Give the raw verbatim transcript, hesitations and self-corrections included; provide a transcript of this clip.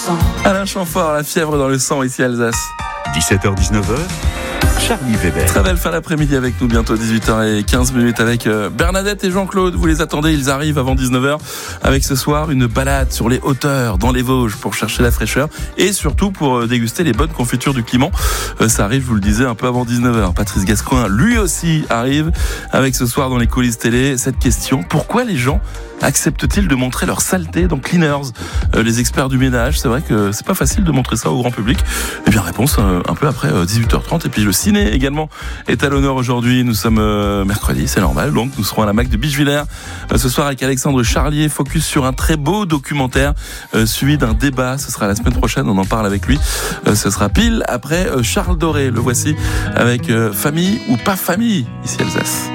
sang. Alain Chamfort, la fièvre dans le sang ici à Alsace. dix-sept heures dix-neuf heures, Charlie Weber. Très belle fin d'après-midi avec nous, bientôt dix-huit heures quinze avec Bernadette et Jean-Claude. Vous les attendez, ils arrivent avant dix-neuf heures avec ce soir une balade sur les hauteurs dans les Vosges pour chercher la fraîcheur et surtout pour déguster les bonnes confitures du Climent. Ça arrive, je vous le disais, un peu avant dix-neuf heures. Patrice Gascoin, lui aussi, arrive avec ce soir dans les coulisses télé cette question: pourquoi les gens acceptent-ils de montrer leur saleté dans Cleaners, euh, les experts du ménage? C'est vrai que c'est pas facile de montrer ça au grand public. Eh bien, réponse euh, un peu après euh, dix-huit heures trente. Et puis le ciné également est à l'honneur aujourd'hui. Nous sommes euh, mercredi, c'est normal. Donc nous serons à la Mac de Bichevillers euh, ce soir avec Alexandre Charlier. Focus sur un très beau documentaire euh, suivi d'un débat. Ce sera la semaine prochaine. On en parle avec lui. Euh, ce sera pile après euh, Charles Doré. Le voici avec euh, Famille ou pas famille ici à Alsace.